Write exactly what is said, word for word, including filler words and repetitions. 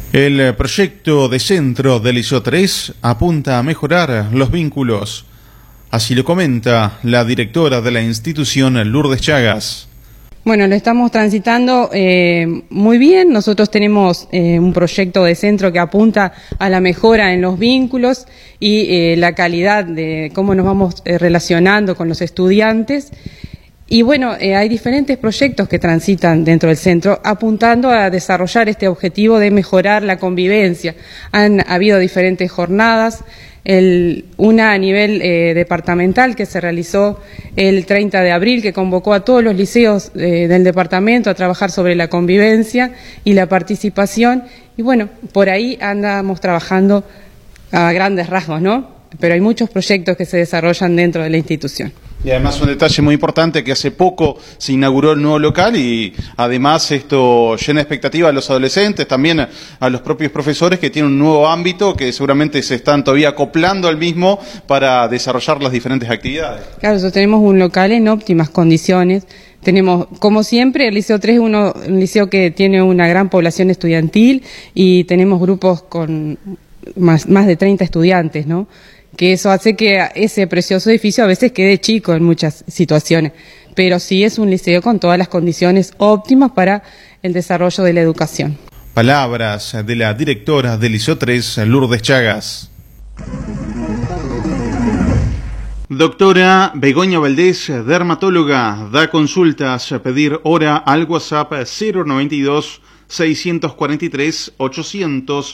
El proyecto de centro del Liceo tres apunta a mejorar los vínculos. Así lo comenta la directora de la institución, Lourdes Chagas. Bueno, lo estamos transitando eh, muy bien. Nosotros tenemos eh, un proyecto de centro que apunta a la mejora en los vínculos y eh, la calidad de cómo nos vamos eh, relacionando con los estudiantes. Y bueno, eh, hay diferentes proyectos que transitan dentro del centro apuntando a desarrollar este objetivo de mejorar la convivencia. Han habido diferentes jornadas, el, una a nivel eh, departamental que se realizó el treinta de abril, que convocó a todos los liceos eh, del departamento a trabajar sobre la convivencia y la participación. Y bueno, por ahí andamos trabajando a grandes rasgos, ¿no? Pero hay muchos proyectos que se desarrollan dentro de la institución. Y además un detalle muy importante, que hace poco se inauguró el nuevo local y además esto llena expectativa a los adolescentes, también a los propios profesores, que tienen un nuevo ámbito que seguramente se están todavía acoplando al mismo para desarrollar las diferentes actividades. Claro, nosotros tenemos un local en óptimas condiciones. Tenemos, como siempre, el Liceo tres es uno, un liceo que tiene una gran población estudiantil y tenemos grupos con más, más de treinta estudiantes, ¿no? Que eso hace que ese precioso edificio a veces quede chico en muchas situaciones, pero sí es un liceo con todas las condiciones óptimas para el desarrollo de la educación. Palabras de la directora del Liceo tres, Lourdes Chagas. Doctora Begoña Valdés, dermatóloga, da consultas, pedir hora al WhatsApp cero noventa y dos, seiscientos cuarenta y tres, ochocientos